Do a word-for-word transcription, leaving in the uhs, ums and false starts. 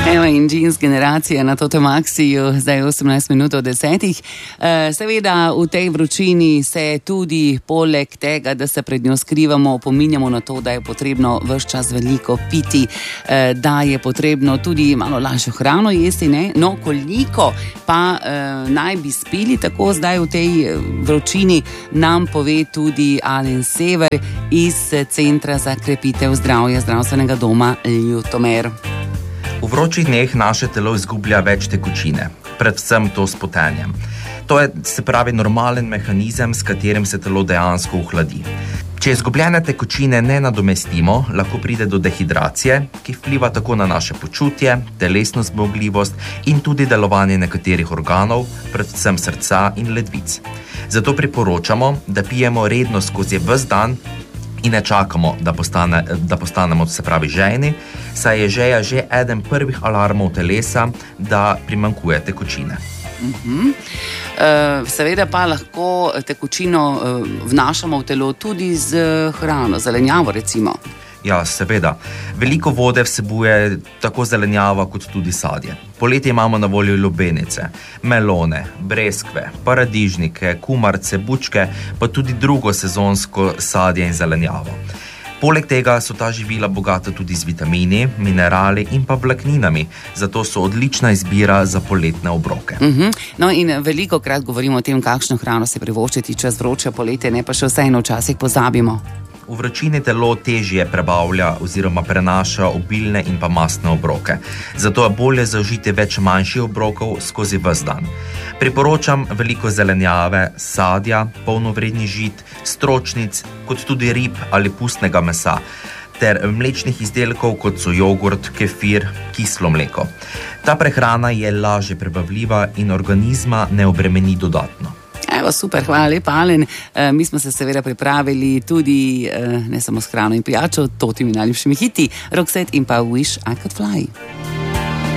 Evo in Jeans generacije na Toto Maxiju, zdaj osemnajst minut do desetih. Seveda v tej vročini se tudi poleg tega, da se pred njo skrivamo, opominjamo na to, da je potrebno ves čas veliko piti, da je potrebno tudi malo lažjo hrano jesti, ne? No, koliko pa eh, naj bi spili tako zdaj v tej vročini, nam pove tudi Alen Sever iz Centra za krepitev zdravja zdravstvenega doma Ljutomer. V vročih dneh naše telo izgublja več tekočine, predvsem to s potenjem. To je, se pravi, normalen mehanizem, s katerim se telo dejansko ohladi. Če izgubljene tekočine ne nadomestimo, lahko pride do dehidracije, ki vpliva tako na naše počutje, telesno zmogljivost in tudi delovanje nekaterih organov, predvsem srca in ledvic. Zato priporočamo, da pijemo redno skozi ves dan in ne čakamo, da, postane, da postanemo, se pravi, žejni, saj je žeja že eden prvih alarmov telesa, da primanjkuje tekočine. Uh-huh. Uh, seveda pa lahko tekočino uh, vnašamo v telo tudi z hrano, zelenjavo recimo. Ja, seveda. Veliko vode vsebuje tako zelenjava kot tudi sadje. Poleti imamo na voljo lubenice, melone, breskve, paradižnike, kumarce, bučke, pa tudi drugo sezonsko sadje in zelenjavo. Poleg tega so ta živila bogata tudi z vitamini, minerali in pa vlakninami, zato so odlična izbira za poletne obroke. Uh-huh. No in veliko krat govorimo o tem, kakšno hrano se privoščiti čez vroče poletje, ne pa še vseeno včasih pozabimo. V vročini telo težje prebavlja oziroma prenaša obilne in pa mastne obroke. Zato je bolje zaužiti več manjših obrokov skozi ves dan. Priporočam veliko zelenjave, sadja, polnovrednih žit, stročnic, kot tudi rib ali pustnega mesa, ter mlečnih izdelkov, kot so jogurt, kefir, kislo mleko. Ta prehrana je lažje prebavljiva in organizma ne obremeni dodatno. Evo, super, hvala lepa, Alen. E, mi smo se seveda pripravili tudi, e, ne samo s hrano in pijačo, totimi najljubšimi hiti, Roxette in pa Wish I Could Fly.